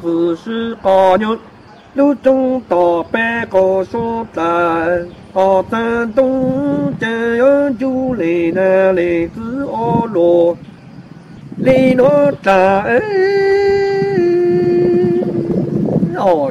只是高牛，路中到半个双站，高山东这样就来那来自阿罗，来那站哦。